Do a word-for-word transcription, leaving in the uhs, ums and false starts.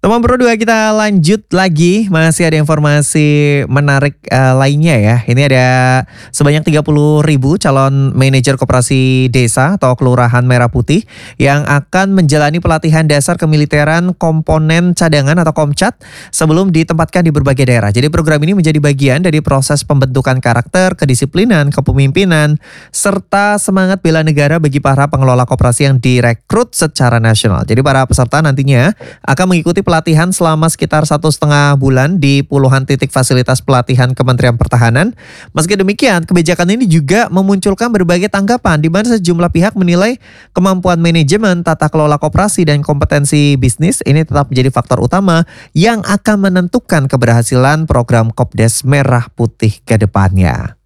Teman Pro dua, kita lanjut lagi, masih ada informasi menarik uh, lainnya ya. Ini ada sebanyak tiga puluh ribu calon manajer koperasi desa atau kelurahan Merah Putih yang akan menjalani pelatihan dasar kemiliteran komponen cadangan atau Komcat sebelum ditempatkan di berbagai daerah. Jadi program ini menjadi bagian dari proses pembentukan karakter, kedisiplinan, kepemimpinan, serta semangat bela negara bagi para pengelola koperasi yang direkrut secara nasional. Jadi para peserta nantinya akan mengikuti pelatihan selama sekitar satu setengah bulan di puluhan titik fasilitas pelatihan Kementerian Pertahanan. Meski demikian, kebijakan ini juga memunculkan berbagai tanggapan di mana sejumlah pihak menilai kemampuan manajemen, tata kelola koperasi, dan kompetensi bisnis ini tetap menjadi faktor utama yang akan menentukan keberhasilan program Kopdes Merah Putih ke depannya.